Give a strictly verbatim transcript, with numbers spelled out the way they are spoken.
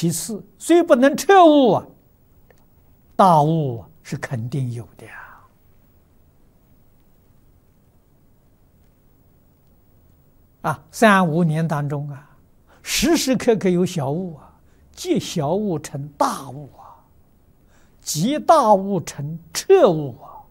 其次，虽不能彻悟啊，大悟啊是肯定有的呀。啊，三五年当中啊，时时刻刻有小悟啊，即小悟成大悟啊，即大悟成彻悟啊。